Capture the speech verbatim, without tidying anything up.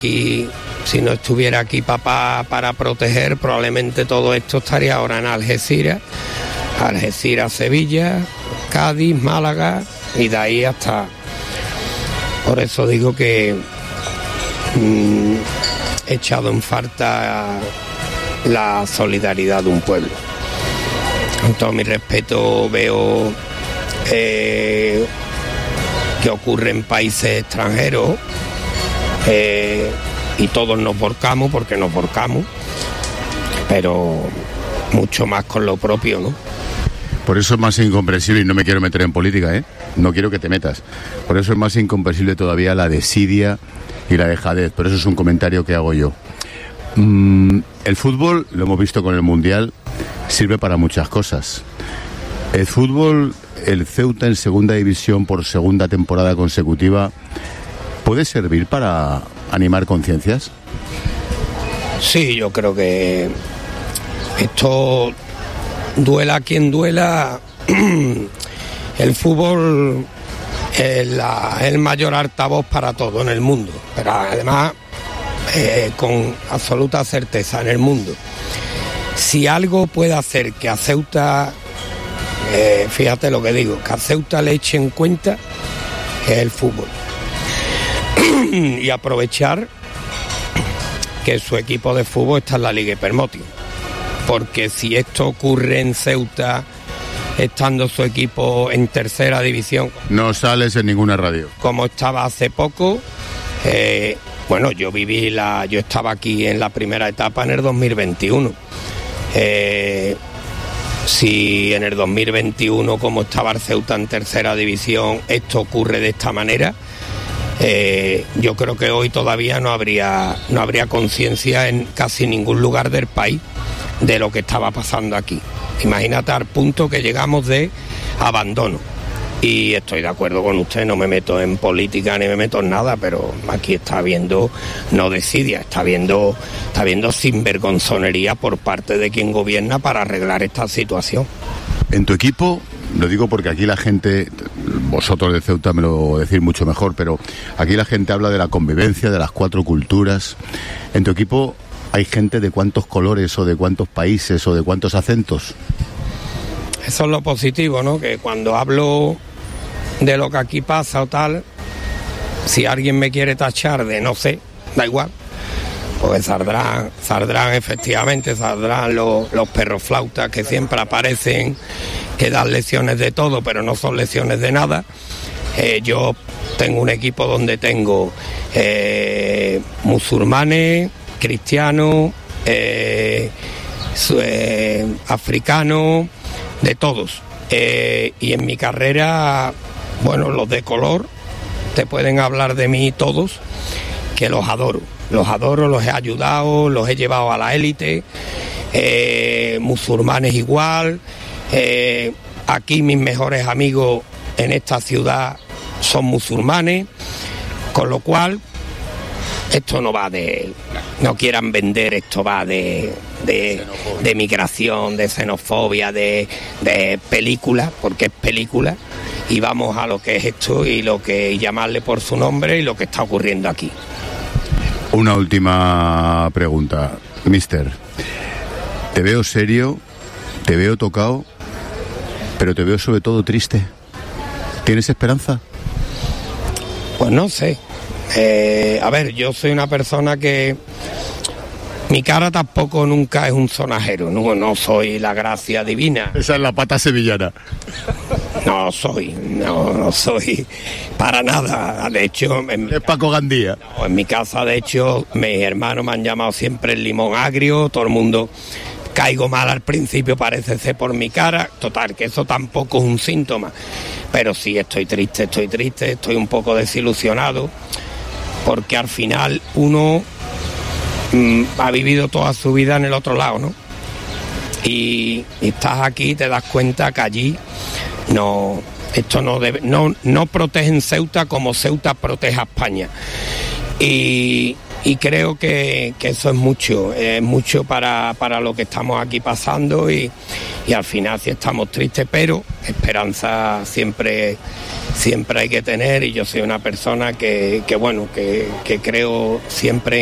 Y si no estuviera aquí papá para proteger, probablemente todo esto estaría ahora en Algeciras, Algeciras, Sevilla, Cádiz, Málaga y de ahí hasta... Por eso digo que mmm, he echado en falta la solidaridad de un pueblo. Con todo mi respeto veo eh, que ocurre en países extranjeros eh, y todos nos volcamos porque nos volcamos, pero mucho más con lo propio, ¿no? Por eso es más incomprensible, y no me quiero meter en política, ¿eh? No quiero que te metas. Por eso es más incomprensible todavía la desidia y la dejadez. Pero eso es un comentario que hago yo. Mm, el fútbol, lo hemos visto con el Mundial, sirve para muchas cosas. El fútbol, el Ceuta en segunda división por segunda temporada consecutiva, ¿puede servir para animar conciencias? Sí, yo creo que esto... Duela quien duela, el fútbol es la, el mayor altavoz para todo en el mundo, pero además eh, con absoluta certeza en el mundo. Si algo puede hacer que a Ceuta, eh, fíjate lo que digo, que a Ceuta le eche en cuenta, es el fútbol. Y aprovechar que su equipo de fútbol está en la Liga Hypermotion. Porque si esto ocurre en Ceuta, estando su equipo en tercera división... No sales en ninguna radio. Como estaba hace poco, eh, bueno, yo viví la... Yo estaba aquí en la primera etapa en el dos mil veintiuno. Eh, si en el dos mil veintiuno, como estaba el Ceuta en tercera división, esto ocurre de esta manera, eh, yo creo que hoy todavía no habría, no habría conciencia en casi ningún lugar del país de lo que estaba pasando aquí. Imagínate al punto que llegamos de abandono. Y estoy de acuerdo con usted, no me meto en política ni me meto en nada, pero aquí está habiendo no desidia, está habiendo, está habiendo sinvergonzonería por parte de quien gobierna para arreglar esta situación. En tu equipo, lo digo porque aquí la gente, vosotros de Ceuta me lo decís mucho mejor, pero aquí la gente habla de la convivencia, de las cuatro culturas. En tu equipo, ¿hay gente de cuántos colores o de cuántos países o de cuántos acentos? Eso es lo positivo, ¿no? Que cuando hablo de lo que aquí pasa o tal, si alguien me quiere tachar de no sé, da igual, pues saldrán, saldrán efectivamente, saldrán los, los perros flautas que siempre aparecen, que dan lecciones de todo, pero no son lecciones de nada. Eh, yo tengo un equipo donde tengo eh, musulmanes, cristianos, eh, eh, africanos, de todos. Eh, y en mi carrera, bueno, los de color, te pueden hablar de mí todos, que los adoro. Los adoro, los he ayudado, los he llevado a la élite, eh, musulmanes igual. Eh, aquí mis mejores amigos en esta ciudad son musulmanes, con lo cual esto no va de... No quieran vender, esto va de, de, de migración, de xenofobia, de, de película, porque es película, y vamos a lo que es esto y lo que y llamarle por su nombre y lo que está ocurriendo aquí. Una última pregunta, mister. Te veo serio, te veo tocado, pero te veo sobre todo triste. ¿Tienes esperanza? Pues no sé. Eh, a ver, yo soy una persona que... Mi cara tampoco nunca es un sonajero, no, no soy la gracia divina. Esa es la pata sevillana. No soy, no, no soy para nada. De hecho... En es Paco Gandía. No, en mi casa, de hecho, mis hermanos me han llamado siempre el limón agrio, todo el mundo... Caigo mal al principio, parece ser por mi cara. Total, que eso tampoco es un síntoma. Pero sí, estoy triste, estoy triste, estoy un poco desilusionado. Porque al final uno mmm, ha vivido toda su vida en el otro lado, ¿no? Y, y estás aquí y te das cuenta que allí no, esto no debe, no, no protegen Ceuta como Ceuta protege a España. Y, y creo que, que eso es mucho, es mucho para, para lo que estamos aquí pasando y, y al final sí estamos tristes, pero esperanza siempre, siempre hay que tener y yo soy una persona que, que bueno, que, que creo siempre